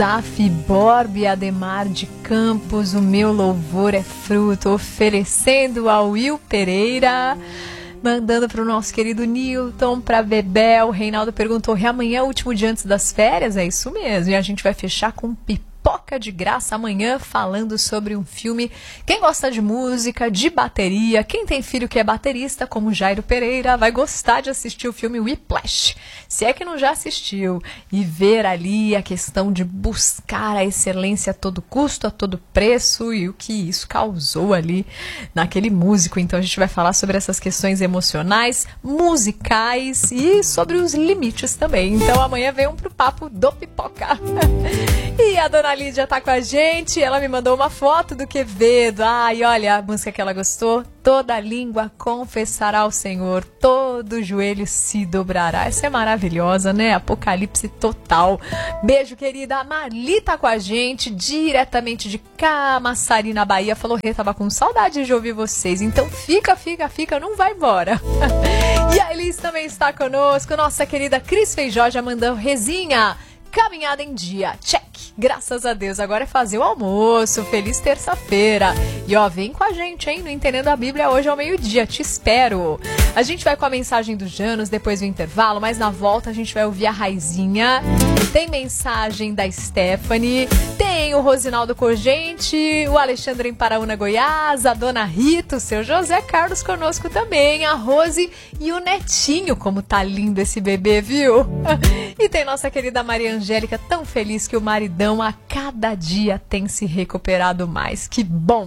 Daf Borbe Ademar de Campos, o meu louvor é fruto, oferecendo ao Will Pereira, mandando para o nosso querido Newton, para Bebel. O Reinaldo perguntou, amanhã é o último dia antes das férias? É isso mesmo, e a gente vai fechar com pipoca de graça amanhã, falando sobre um filme. Quem gosta de música, de bateria, quem tem filho que é baterista, como Jairo Pereira, vai gostar de assistir o filme Whiplash, se é que não já assistiu, e ver ali a questão de buscar a excelência a todo custo, a todo preço, e o que isso causou ali naquele músico. Então a gente vai falar sobre essas questões emocionais, musicais e sobre os limites também. Então amanhã venham pro papo do Pipoca. E a dona Lídia tá com a gente, ela me mandou uma foto do Quevedo. Ai, olha a música que ela gostou. Toda língua confessará ao Senhor, todo joelho se dobrará. Essa é maravilhosa, né? Apocalipse total. Beijo, querida. A Marli tá com a gente, diretamente de Camaçari, na Bahia. Falou, Rê, tava com saudade de ouvir vocês. Então fica, não vai embora. E a Elis também está conosco. Nossa querida Cris Feijó já mandou resinha. Caminhada em dia, check, graças a Deus. Agora é fazer o almoço, feliz terça-feira. E ó, vem com a gente, hein, no Entendendo a Bíblia hoje ao meio-dia, te espero. A gente vai com a mensagem do Janos, depois do intervalo, mas na volta a gente vai ouvir a Raizinha. Tem mensagem da Stephanie, tem o Rosinaldo Cogente, o Alexandre em Paraúna, Goiás, a Dona Rita, o seu José Carlos conosco também, a Rose e o Netinho, como tá lindo esse bebê, viu? E tem nossa querida Maria Angélica, tão feliz que o maridão a cada dia tem se recuperado mais. Que bom!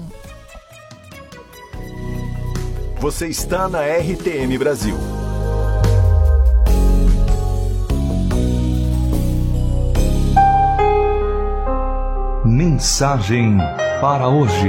Você está na RTM Brasil. Mensagem para hoje.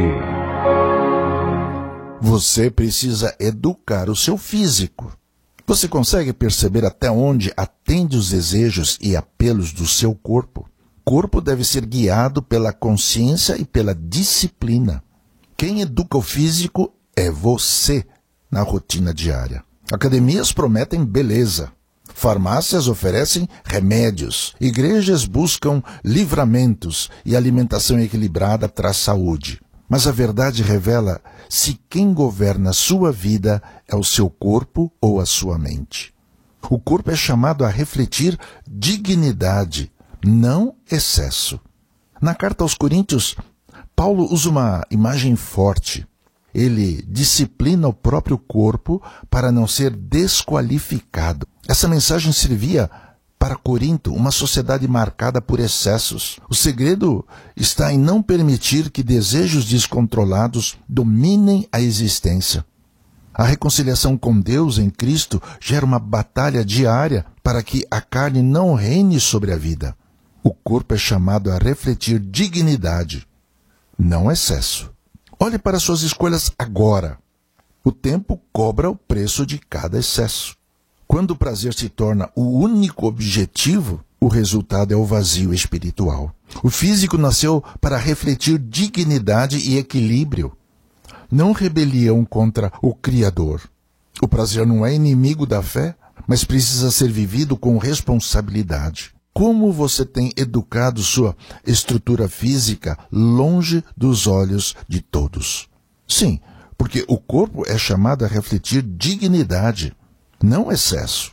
Você precisa educar o seu físico. Você consegue perceber até onde atende os desejos e apelos do seu corpo? O corpo deve ser guiado pela consciência e pela disciplina. Quem educa o físico é você na rotina diária. Academias prometem beleza. Farmácias oferecem remédios. Igrejas buscam livramentos e alimentação equilibrada traz saúde. Mas a verdade revela se quem governa a sua vida é o seu corpo ou a sua mente. O corpo é chamado a refletir dignidade, não excesso. Na carta aos Coríntios, Paulo usa uma imagem forte. Ele disciplina o próprio corpo para não ser desqualificado. Essa mensagem servia para Corinto, uma sociedade marcada por excessos. O segredo está em não permitir que desejos descontrolados dominem a existência. A reconciliação com Deus em Cristo gera uma batalha diária para que a carne não reine sobre a vida. O corpo é chamado a refletir dignidade, não excesso. Olhe para suas escolhas agora. O tempo cobra o preço de cada excesso. Quando o prazer se torna o único objetivo, o resultado é o vazio espiritual. O físico nasceu para refletir dignidade e equilíbrio, não rebelião contra o Criador. O prazer não é inimigo da fé, mas precisa ser vivido com responsabilidade. Como você tem educado sua estrutura física longe dos olhos de todos? Sim, porque o corpo é chamado a refletir dignidade, não excesso.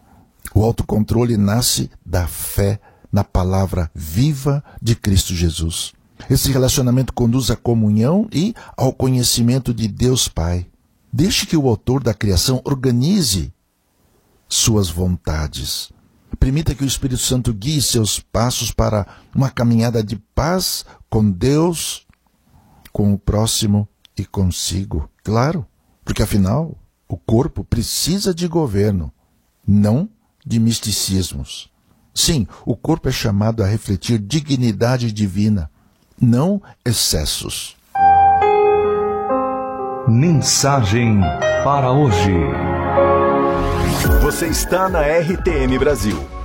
O autocontrole nasce da fé na palavra viva de Cristo Jesus. Esse relacionamento conduz à comunhão e ao conhecimento de Deus Pai. Deixe que o autor da criação organize suas vontades. Permita que o Espírito Santo guie seus passos para uma caminhada de paz com Deus, com o próximo e consigo. Claro, porque afinal, o corpo precisa de governo, não de misticismos. Sim, o corpo é chamado a refletir dignidade divina, não excessos. Mensagem para hoje. Você está na RTM Brasil.